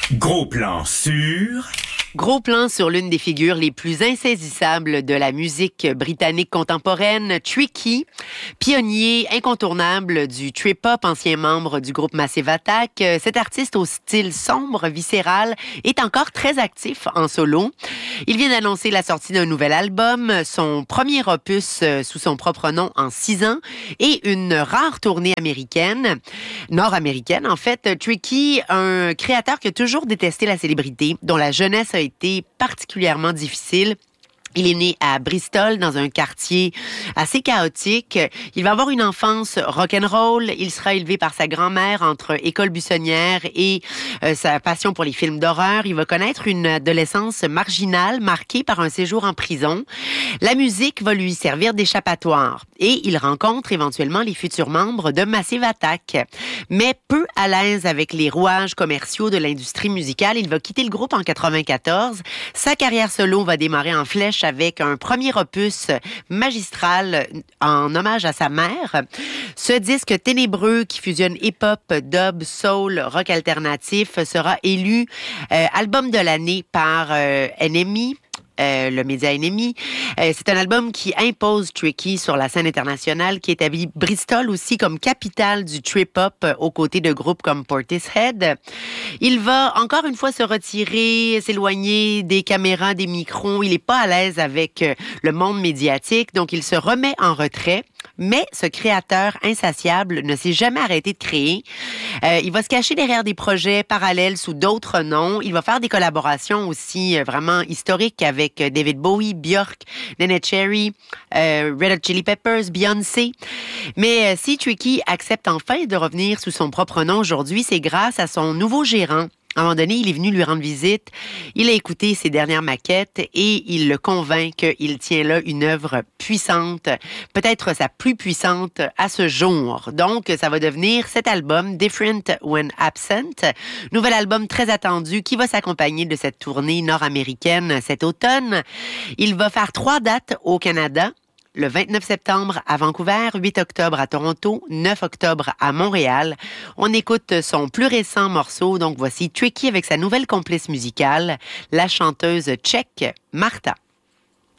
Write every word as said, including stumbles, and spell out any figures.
Gros plan sur... Gros plan sur l'une des figures les plus insaisissables de la musique britannique contemporaine, Tricky, pionnier incontournable du trip-hop, ancien membre du groupe Massive Attack. Cet artiste au style sombre, viscéral, est encore très actif en solo. Il vient d'annoncer la sortie d'un nouvel album, son premier opus sous son propre nom en six ans et une rare tournée américaine, nord-américaine en fait. Tricky, un créateur qui a toujours détesté la célébrité, dont la jeunesse a été particulièrement difficile. Il est né à Bristol, dans un quartier assez chaotique. Il va avoir une enfance rock'n'roll. Il sera élevé par sa grand-mère entre école buissonnière et euh, sa passion pour les films d'horreur. Il va connaître une adolescence marginale marquée par un séjour en prison. La musique va lui servir d'échappatoire et il rencontre éventuellement les futurs membres de Massive Attack. Mais peu à l'aise avec les rouages commerciaux de l'industrie musicale, il va quitter le groupe en quatre-vingt-quatorze. Sa carrière solo va démarrer en flèche avec un premier opus magistral en hommage à sa mère. Ce disque ténébreux qui fusionne hip-hop, dub, soul, rock alternatif sera élu euh, album de l'année par euh, N M E. Euh, le média Ennemi. Euh, c'est un album qui impose Tricky sur la scène internationale, qui établit Bristol aussi comme capitale du trip-hop euh, aux côtés de groupes comme Portishead. Il va encore une fois se retirer, s'éloigner des caméras, des micros. Il n'est pas à l'aise avec euh, le monde médiatique, donc il se remet en retrait. Mais ce créateur insatiable ne s'est jamais arrêté de créer. Euh, il va se cacher derrière des projets parallèles sous d'autres noms. Il va faire des collaborations aussi euh, vraiment historiques avec David Bowie, Björk, Neneh Cherry, euh, Red Hot Chili Peppers, Beyoncé. Mais euh, si Tricky accepte enfin de revenir sous son propre nom aujourd'hui, c'est grâce à son nouveau gérant. À un moment donné, il est venu lui rendre visite. Il a écouté ses dernières maquettes et il le convainc qu'il tient là une œuvre puissante, peut-être sa plus puissante à ce jour. Donc, ça va devenir cet album, Different When Absent. Nouvel album très attendu qui va s'accompagner de cette tournée nord-américaine cet automne. Il va faire trois dates au Canada. Le vingt-neuf septembre à Vancouver, huit octobre à Toronto, neuf octobre à Montréal. On écoute son plus récent morceau, donc voici Tricky avec sa nouvelle complice musicale, la chanteuse tchèque Marta.